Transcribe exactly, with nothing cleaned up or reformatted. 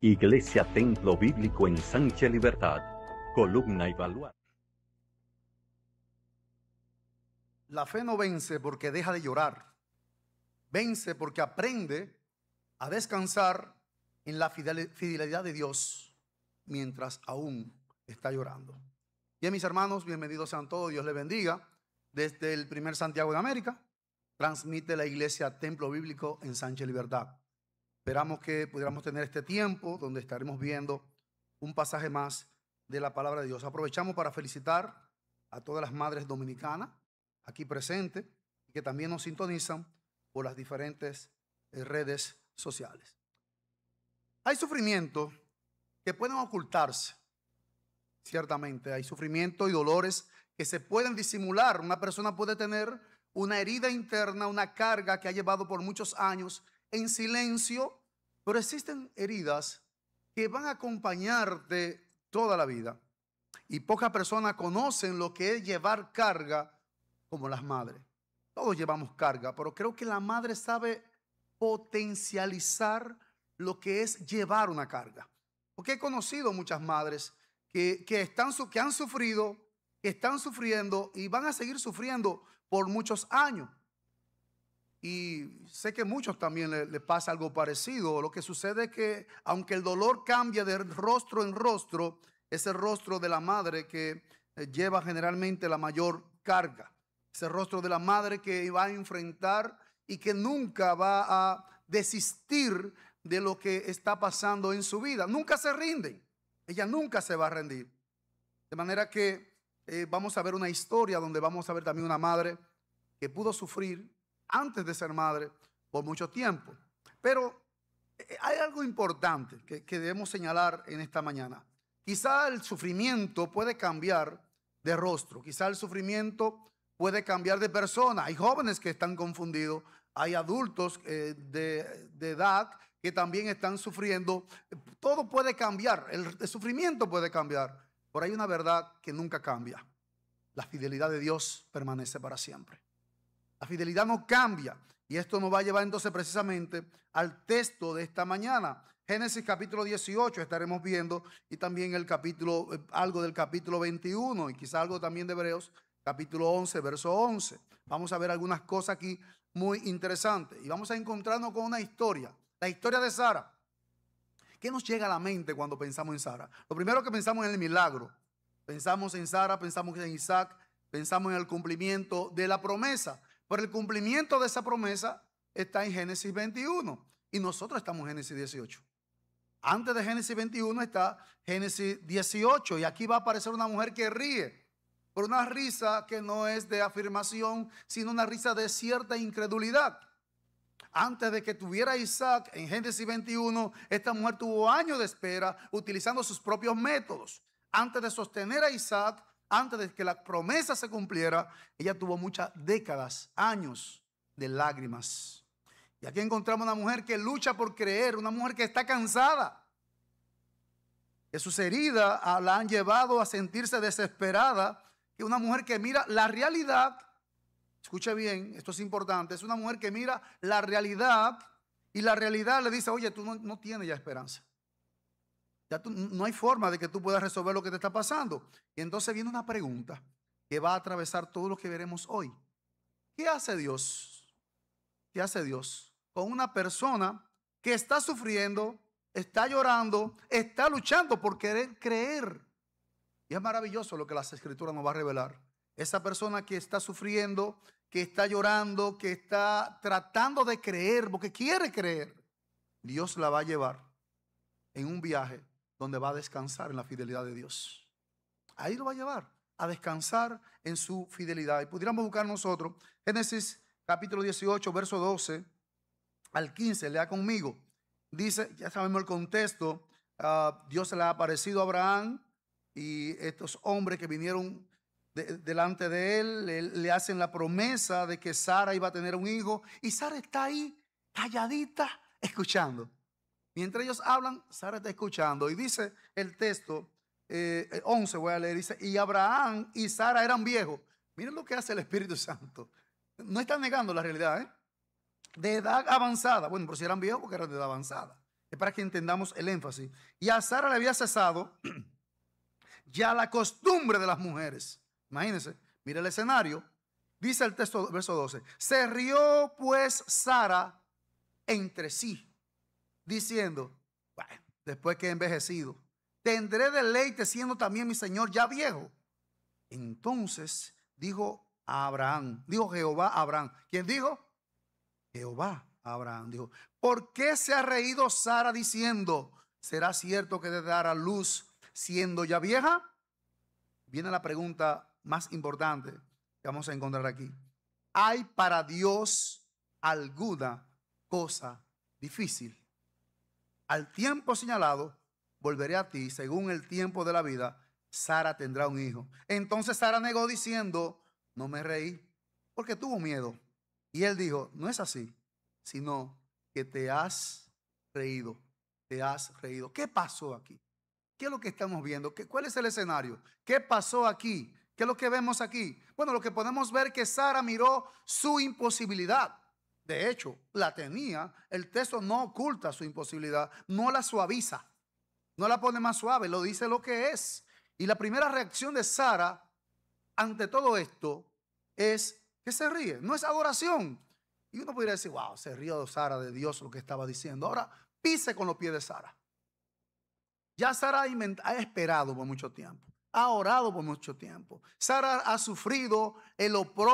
Iglesia Templo Bíblico Ensanche Libertad, columna y baluarte. La fe no vence porque deja de llorar. Vence porque aprende a descansar en la fidelidad de Dios mientras aún está llorando. Bien, mis hermanos, bienvenidos sean todos. Dios les bendiga. Desde el primer Santiago de América, transmite la Iglesia Templo Bíblico Ensanche Libertad. Esperamos que pudiéramos tener este tiempo donde estaremos viendo un pasaje más de la palabra de Dios. Aprovechamos para felicitar a todas las madres dominicanas aquí presentes y que también nos sintonizan por las diferentes redes sociales. Hay sufrimientos que pueden ocultarse, ciertamente. Hay sufrimiento y dolores que se pueden disimular. Una persona puede tener una herida interna, una carga que ha llevado por muchos años en silencio, pero existen heridas que van a acompañarte toda la vida. Y pocas personas conocen lo que es llevar carga como las madres. Todos llevamos carga, pero creo que la madre sabe potencializar lo que es llevar una carga. Porque he conocido muchas madres que, que, están, que han sufrido, que están sufriendo y van a seguir sufriendo por muchos años. Y sé que a muchos también le, le pasa algo parecido. Lo que sucede es que aunque el dolor cambia de rostro en rostro, es el rostro de la madre que lleva generalmente la mayor carga. Ese rostro de la madre que va a enfrentar y que nunca va a desistir de lo que está pasando en su vida. Nunca se rinden. Ella nunca se va a rendir. De manera que eh, vamos a ver una historia donde vamos a ver también una madre que pudo sufrir antes de ser madre por mucho tiempo. Pero eh, hay algo importante que, que debemos señalar en esta mañana. Quizá el sufrimiento puede cambiar de rostro. Quizá el sufrimiento puede cambiar de persona. Hay jóvenes que están confundidos. Hay adultos eh, de, de edad que también están sufriendo. Todo puede cambiar. El, el sufrimiento puede cambiar. Pero hay una verdad que nunca cambia. La fidelidad de Dios permanece para siempre. La fidelidad no cambia. Y esto nos va a llevar entonces precisamente al texto de esta mañana. Génesis capítulo dieciocho estaremos viendo, y también el capítulo, algo del capítulo veintiuno, y quizá algo también de Hebreos capítulo once, verso once. Vamos a ver algunas cosas aquí muy interesantes. Y vamos a encontrarnos con una historia. La historia de Sara. ¿Qué nos llega a la mente cuando pensamos en Sara? Lo primero que pensamos es en el milagro. Pensamos en Sara, pensamos en Isaac, pensamos en el cumplimiento de la promesa. Pero el cumplimiento de esa promesa está en Génesis veintiuno. Y nosotros estamos en Génesis dieciocho. Antes de Génesis veintiuno está Génesis dieciocho. Y aquí va a aparecer una mujer que ríe. Por una risa que no es de afirmación, sino una risa de cierta incredulidad. Antes de que tuviera Isaac, en Génesis veintiuno, esta mujer tuvo años de espera utilizando sus propios métodos. Antes de sostener a Isaac, antes de que la promesa se cumpliera, ella tuvo muchas décadas, años de lágrimas. Y aquí encontramos una mujer que lucha por creer, una mujer que está cansada, que sus heridas la han llevado a sentirse desesperada. Que una mujer que mira la realidad, escuche bien, esto es importante, es una mujer que mira la realidad y la realidad le dice, oye, tú no, no tienes ya esperanza. Ya tú, no hay forma de que tú puedas resolver lo que te está pasando. Y entonces viene una pregunta que va a atravesar todo lo que veremos hoy. ¿Qué hace Dios? ¿Qué hace Dios con una persona que está sufriendo, está llorando, está luchando por querer creer? Y es maravilloso lo que las Escrituras nos va a revelar. Esa persona que está sufriendo, que está llorando, que está tratando de creer, porque quiere creer, Dios la va a llevar en un viaje donde va a descansar en la fidelidad de Dios. Ahí lo va a llevar a descansar en su fidelidad. Y pudiéramos buscar nosotros Génesis capítulo dieciocho, verso doce al quince. Lea conmigo. Dice, ya sabemos el contexto. Uh, Dios se le ha aparecido a Abraham. Y estos hombres que vinieron de, delante de él le, le hacen la promesa de que Sara iba a tener un hijo. Y Sara está ahí calladita escuchando. Mientras ellos hablan, Sara está escuchando. Y dice el texto eh, once, voy a leer, dice, y Abraham y Sara eran viejos. Miren lo que hace el Espíritu Santo. No están negando la realidad, ¿eh? De edad avanzada. Bueno, pero si eran viejos porque eran de edad avanzada. Es para que entendamos el énfasis. Y a Sara le había cesado ya la costumbre de las mujeres. Imagínense, mire el escenario. Dice el texto, verso doce. Se rió pues Sara entre sí, diciendo, bueno, después que he envejecido, tendré deleite siendo también mi señor ya viejo. Entonces dijo a Abraham, dijo Jehová a Abraham. ¿Quién dijo? Jehová a Abraham. Dijo, ¿por qué se ha reído Sara diciendo, será cierto que de dar a luz siendo ya vieja? Viene la pregunta más importante que vamos a encontrar aquí. ¿Hay para Dios alguna cosa difícil? Al tiempo señalado, volveré a ti, según el tiempo de la vida, Sara tendrá un hijo. Entonces Sara negó diciendo, no me reí, porque tuvo miedo. Y él dijo, no es así, sino que te has reído, te has reído. ¿Qué pasó aquí? ¿Qué es lo que estamos viendo? ¿Qué, ¿Cuál es el escenario? ¿Qué pasó aquí? ¿Qué es lo que vemos aquí? Bueno, lo que podemos ver es que Sara miró su imposibilidad. De hecho, la tenía. El texto no oculta su imposibilidad, no la suaviza, no la pone más suave, lo dice lo que es. Y la primera reacción de Sara ante todo esto es que se ríe, no es adoración. Y uno podría decir, wow, se rió Sara de Dios lo que estaba diciendo. Ahora pise con los pies de Sara. Ya Sara ha esperado por mucho tiempo, ha orado por mucho tiempo. Sara ha sufrido el oprobio